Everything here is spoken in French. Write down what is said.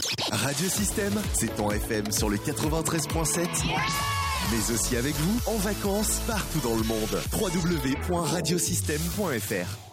Radiosystème, c'est en FM sur le 93.7. Mais aussi avec vous, en vacances, partout dans le monde. www.radiosystème.fr